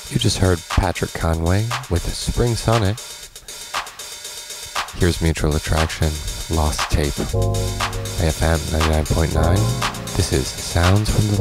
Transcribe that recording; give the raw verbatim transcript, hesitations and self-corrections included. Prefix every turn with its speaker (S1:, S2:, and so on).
S1: You just heard Patrick Conway with Spring Sonnet. Here's Mutual Attraction, Lost Tape. A F M ninety-nine point nine. This is Sounds from the